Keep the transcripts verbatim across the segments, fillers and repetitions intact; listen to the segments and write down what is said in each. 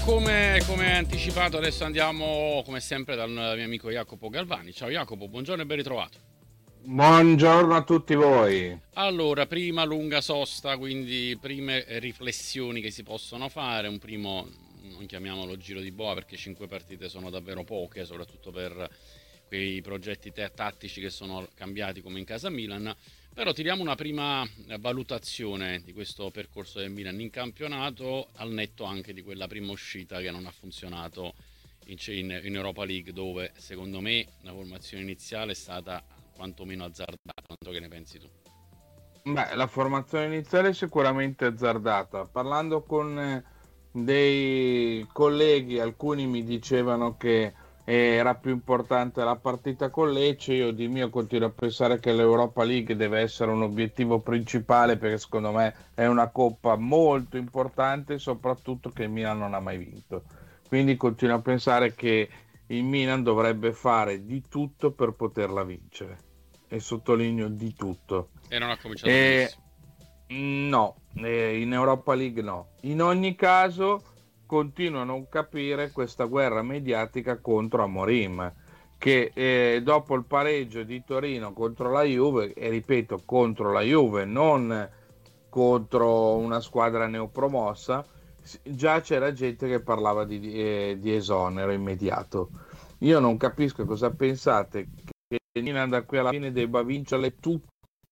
come, come anticipato, adesso andiamo come sempre dal mio amico Jacopo Galvani. Ciao Jacopo, buongiorno e ben ritrovato. Buongiorno a tutti voi. Allora, prima lunga sosta, quindi prime riflessioni che si possono fare, un primo, non chiamiamolo giro di boa perché cinque partite sono davvero poche, soprattutto per quei progetti te- tattici che sono cambiati come in casa Milan, però tiriamo una prima valutazione di questo percorso del Milan in campionato, al netto anche di quella prima uscita che non ha funzionato in, in, in Europa League, dove secondo me la formazione iniziale è stata quantomeno azzardata. Non so che ne pensi tu. Beh, la formazione iniziale è sicuramente azzardata. Parlando con eh, dei colleghi, alcuni mi dicevano che era più importante la partita con Lecce. Io di mio continuo a pensare che l'Europa League deve essere un obiettivo principale perché secondo me è una coppa molto importante, soprattutto che il Milan non ha mai vinto. Quindi continuo a pensare che il Milan dovrebbe fare di tutto per poterla vincere. E sottolineo di tutto. E non ha cominciato Eh, benissimo. no, eh, in Europa League no. In ogni caso, continuo a non capire questa guerra mediatica contro Amorim, che eh, dopo il pareggio di Torino contro la Juve, e ripeto, contro la Juve, non contro una squadra neopromossa, s- già c'era gente che parlava di, eh, di esonero immediato. Io non capisco cosa pensate che il Milan da qui alla fine debba vincerle tutte,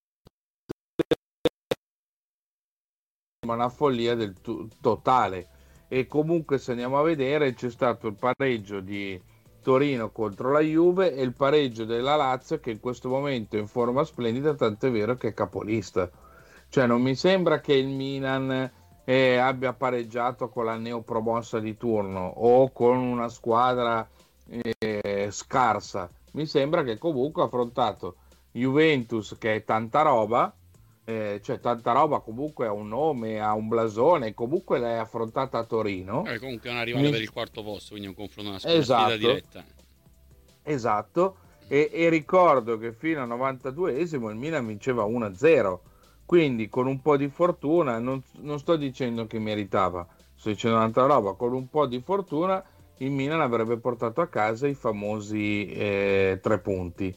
ma una follia del tu- totale. E comunque se andiamo a vedere c'è stato il pareggio di Torino contro la Juve e il pareggio della Lazio che in questo momento è in forma splendida, tant'è vero che è capolista. Cioè non mi sembra che il Milan eh, abbia pareggiato con la neopromossa di turno o con una squadra eh, scarsa. Mi sembra che comunque ha affrontato Juventus che è tanta roba, eh, cioè tanta roba comunque ha un nome, ha un blasone, comunque l'hai affrontata a Torino. Eh, comunque è una rivale Mi... per il quarto posto, quindi un confronto, una, una sfida Esatto, diretta. esatto. E, e ricordo che fino al novantaduesimo il Milan vinceva uno a zero, quindi con un po' di fortuna, non, non sto dicendo che meritava, sto dicendo un'altra roba, con un po' di fortuna il Milan avrebbe portato a casa i famosi eh, tre punti.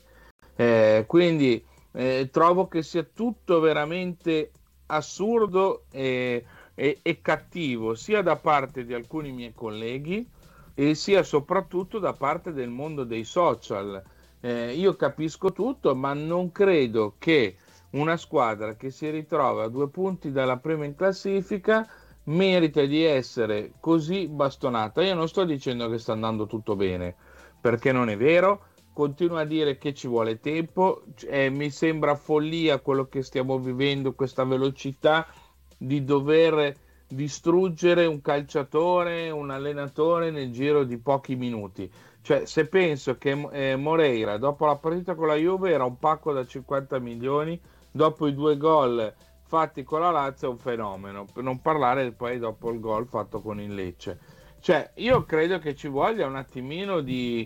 Eh, quindi eh, trovo che sia tutto veramente assurdo e, e- e cattivo, sia da parte di alcuni miei colleghi e sia soprattutto da parte del mondo dei social. Eh, io capisco tutto, ma non credo che una squadra che si ritrova a due punti dalla prima in classifica merita di essere così bastonata. Io non sto dicendo che sta andando tutto bene, perché non è vero. Continuo a dire che ci vuole tempo, eh, mi sembra follia quello che stiamo vivendo, questa velocità di dover distruggere un calciatore, un allenatore nel giro di pochi minuti. Cioè, se penso che eh, Moreira dopo la partita con la Juve era un pacco da cinquanta milioni, dopo i due gol fatti con la Lazio è un fenomeno, per non parlare poi dopo il gol fatto con il Lecce. Cioè, io credo che ci voglia un attimino di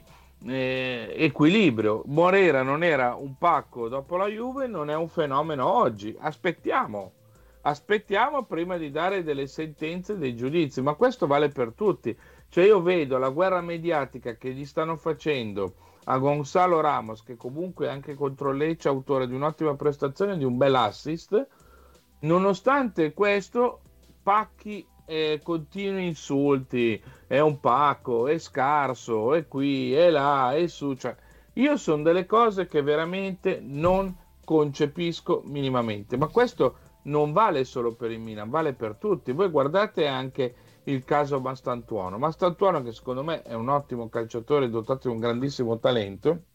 eh, equilibrio. Morera non era un pacco dopo la Juve, non è un fenomeno oggi. Aspettiamo, aspettiamo prima di dare delle sentenze, dei giudizi, ma questo vale per tutti. Cioè io vedo la guerra mediatica che gli stanno facendo a Gonzalo Ramos, che comunque anche contro Lecce è autore di un'ottima prestazione, di un bel assist. Nonostante questo, pacchi eh, continui insulti, è un pacco, è scarso, è qui, è là, è su. Cioè, io sono delle cose che veramente non concepisco minimamente, ma questo non vale solo per il Milan, vale per tutti. Voi guardate anche il caso Mastantuono. Mastantuono, che secondo me è un ottimo calciatore dotato di un grandissimo talento,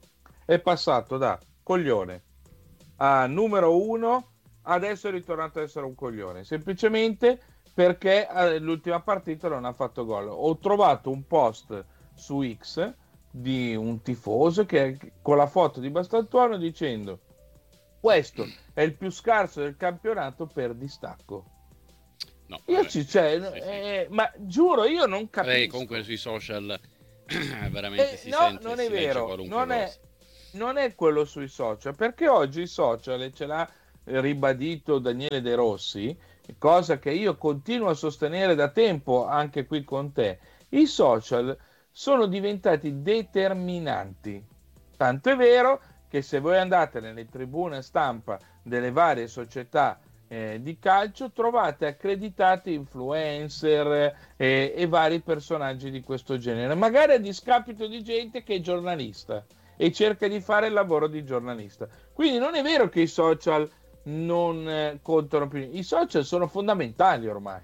è passato da coglione a numero uno, adesso è ritornato ad essere un coglione, semplicemente perché eh, l'ultima partita non ha fatto gol. Ho trovato un post su X di un tifoso che con la foto di Bastantuono dicendo questo è il più scarso del campionato per distacco. No, Io vabbè, ci, eh, cioè, sì, sì. eh, ma giuro, io non Vabbè, comunque capisco. sui social veramente Eh, si no, sente e non è si legge vero, qualunque non è, cosa. non è quello sui social, perché oggi i social, e ce l'ha ribadito Daniele De Rossi, cosa che io continuo a sostenere da tempo anche qui con te, i social sono diventati determinanti. Tanto è vero che se voi andate nelle tribune stampa delle varie società eh, di calcio trovate accreditati influencer eh, e vari personaggi di questo genere, magari a discapito di gente che è giornalista e cerca di fare il lavoro di giornalista. Quindi non è vero che i social non eh, contano più, i social sono fondamentali ormai.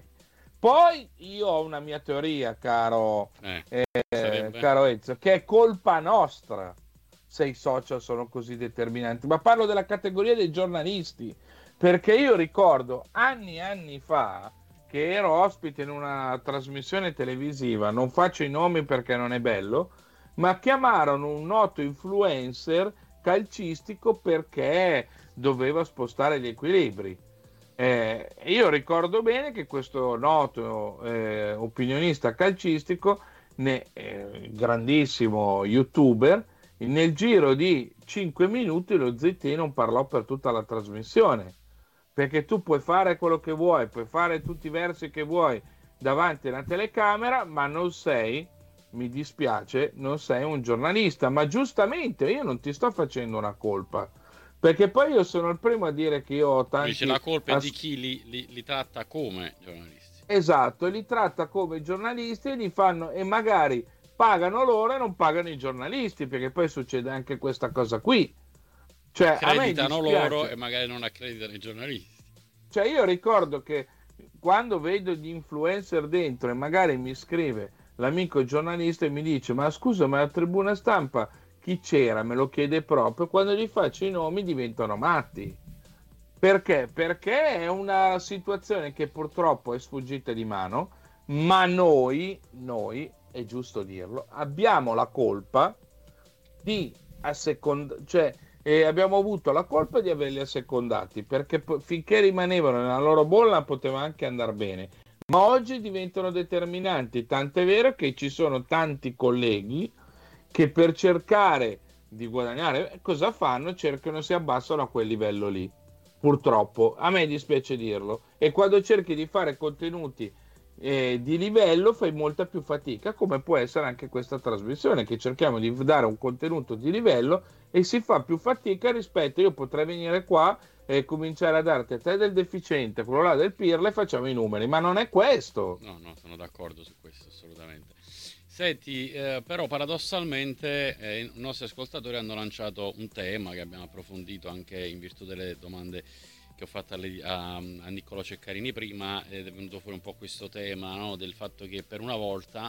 Poi io ho una mia teoria, caro, Eh, eh, sarebbe? caro Ezio, che è colpa nostra se i social sono così determinanti, ma parlo della categoria dei giornalisti, perché io ricordo anni e anni fa che ero ospite in una trasmissione televisiva, non faccio i nomi perché non è bello, ma chiamarono un noto influencer calcistico perché doveva spostare gli equilibri. Eh, io ricordo bene che questo noto eh, opinionista calcistico, ne, eh, grandissimo youtuber, nel giro di cinque minuti lo Zitti non parlò per tutta la trasmissione, perché tu puoi fare quello che vuoi, puoi fare tutti i versi che vuoi davanti a una telecamera, ma non sei, mi dispiace, non sei un giornalista, ma giustamente io non ti sto facendo una colpa, perché poi io sono il primo a dire che io ho Tu dici la tanti colpa è di as- chi li, li- li tratta come giornalisti. esatto, li tratta come giornalisti e li fanno e magari pagano loro e non pagano i giornalisti, perché poi succede anche questa cosa qui. Cioè, a me Accreditano loro e dispiace. magari non accreditano i giornalisti. Cioè, io ricordo che quando vedo gli influencer dentro e magari mi scrive l'amico giornalista e mi dice: Ma scusa, ma la tribuna stampa chi c'era? Me lo chiede proprio. Quando gli faccio i nomi diventano matti. Perché? Perché è una situazione che purtroppo è sfuggita di mano, ma noi, noi, è giusto dirlo, abbiamo la colpa di assecondare, cioè eh, abbiamo avuto la colpa di averli assecondati, perché po- finché rimanevano nella loro bolla poteva anche andare bene, ma oggi diventano determinanti, tant'è vero che ci sono tanti colleghi che per cercare di guadagnare, eh, cosa fanno? Cercano, si abbassano a quel livello lì. Purtroppo, a me dispiace dirlo. E quando cerchi di fare contenuti eh, di livello fai molta più fatica, come può essere anche questa trasmissione, che cerchiamo di dare un contenuto di livello e si fa più fatica rispetto, io potrei venire qua e cominciare a darti a te del deficiente, quello là del pirla e facciamo i numeri, ma non è questo. No, no, sono d'accordo su questo, assolutamente. Senti, eh, però paradossalmente eh, i nostri ascoltatori hanno lanciato un tema che abbiamo approfondito anche in virtù delle domande che ho fatto alle- a, a Niccolò Ceccarini prima, ed è venuto fuori un po' questo tema, no, del fatto che per una volta,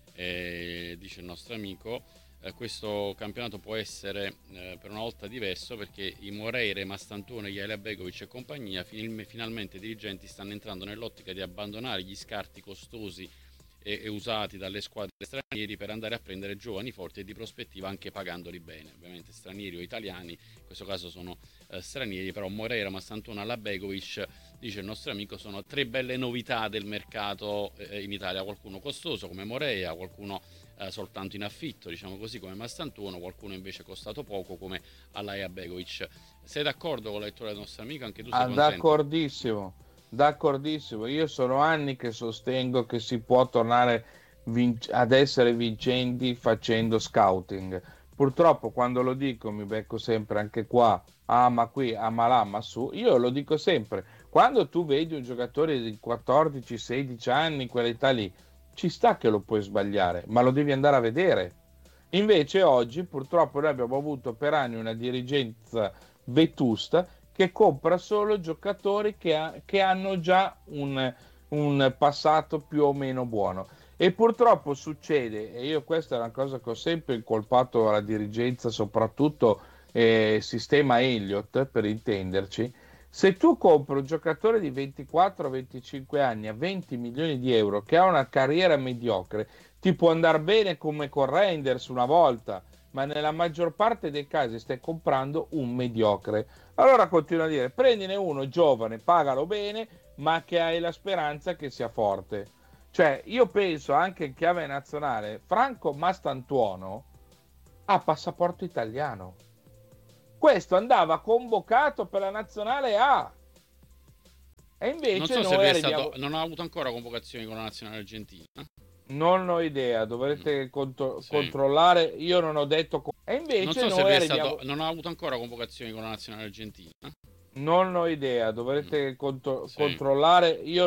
eh, dice il nostro amico, eh, questo campionato può essere eh, per una volta diverso perché i Moreira, Mastantone, Jelea Begovic e compagnia finalme- finalmente i dirigenti stanno entrando nell'ottica di abbandonare gli scarti costosi e, e usati dalle squadre stranieri per andare a prendere giovani forti e di prospettiva anche pagandoli bene, ovviamente stranieri o italiani, in questo caso sono eh, stranieri, però Moreira, Mastantona, alla Begovic, dice il nostro amico, sono tre belle novità del mercato eh, in Italia, qualcuno costoso come Moreira, qualcuno eh, soltanto in affitto, diciamo così, come Mastantuono, qualcuno invece costato poco come Alaia Begovic. Sei d'accordo con la lettura del nostro amico? Anche tu sei Ah, contento? d'accordissimo, d'accordissimo. Io sono anni che sostengo che si può tornare vinc- ad essere vincenti facendo scouting. Purtroppo quando lo dico mi becco sempre anche qua, ah ma qui, ah ma là, ma su. Io lo dico sempre, quando tu vedi un giocatore di quattordici sedici anni, quell'età lì, ci sta che lo puoi sbagliare, ma lo devi andare a vedere. Invece oggi purtroppo noi abbiamo avuto per anni una dirigenza vetusta che compra solo giocatori che, ha- che hanno già un, un passato più o meno buono. E purtroppo succede, e io questa è una cosa che ho sempre incolpato alla dirigenza, soprattutto eh, sistema Elliott, per intenderci, se tu compri un giocatore di ventiquattro venticinque anni a venti milioni di euro che ha una carriera mediocre, ti può andare bene come con Reinders una volta, ma nella maggior parte dei casi stai comprando un mediocre. Allora continuo a dire, prendine uno giovane, pagalo bene, ma che hai la speranza che sia forte. Cioè, io penso anche in chiave nazionale, Franco Mastantuono ha passaporto italiano. Questo andava convocato per la nazionale A. E invece Non so se noi lui è arriviamo... stato, non ha avuto ancora convocazioni con la nazionale argentina. Non ho idea, Mm, dovrete contro- sì. controllare. Io non ho detto. co- E Non invece so se noi lui è stato, arriviamo. non ha avuto ancora convocazioni con la nazionale argentina. Non ho idea, Mm, dovrete contro- sì. controllare. Io